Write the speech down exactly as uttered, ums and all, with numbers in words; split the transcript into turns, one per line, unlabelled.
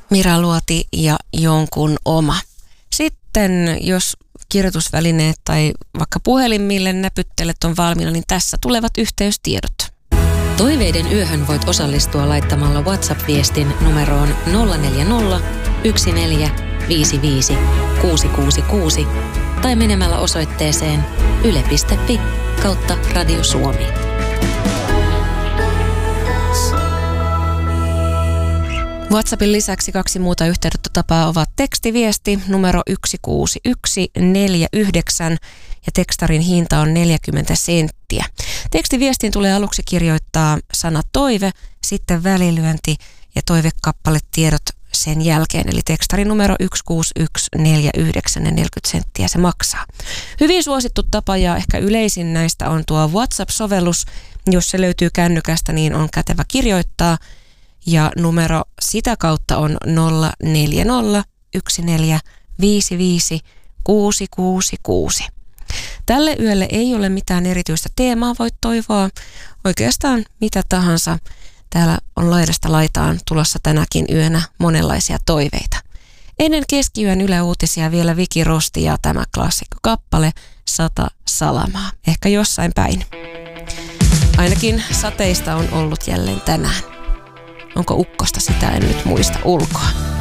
Mira Luoti ja jonkun oma. Sitten jos kirjoitusvälineet tai vaikka puhelin, mille näpyttelet on valmiina, niin tässä tulevat yhteystiedot.
Toiveiden yöhön voit osallistua laittamalla WhatsApp-viestin numeroon nolla neljä nolla, yksi neljä, viisi viisi, kuusi kuusi kuusi tai menemällä osoitteeseen yle piste fi kautta Radio Suomi.
WhatsAppin lisäksi kaksi muuta yhteydentotapaa ovat tekstiviesti numero yksi kuusi yksi neljä yhdeksän ja tekstarin hinta on neljäkymmentä senttiä. Tekstiviestiin tulee aluksi kirjoittaa sana toive, sitten välilyönti ja toivekappaletiedot sen jälkeen. Eli tekstarin numero yksi kuusi yksi neljä yhdeksän ja neljäkymmentä senttiä se maksaa. Hyvin suosittu tapa ja ehkä yleisin näistä on tuo WhatsApp-sovellus. Jos se löytyy kännykästä, niin on kätevä kirjoittaa. Ja numero sitä kautta on nolla neljä nolla, yksi neljä, viisi viisi, kuusi kuusi kuusi. Tälle yölle ei ole mitään erityistä teemaa, voit toivoa oikeastaan mitä tahansa. Täällä on laidasta laitaan tulossa tänäkin yönä monenlaisia toiveita. Ennen keskiyön Yle Uutisia vielä Viki Rosti ja tämä klassikko kappale Sata salamaa. Ehkä jossain päin. Ainakin sateista on ollut jälleen tänään. Onko ukkosta, sitä en nyt muista ulkoa.